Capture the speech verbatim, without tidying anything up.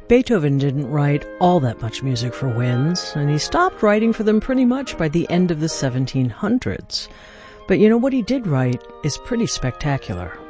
Beethoven didn't write all that much music for winds, and he stopped writing for them pretty much by the end of the seventeen hundreds. But you know what he did write is pretty spectacular.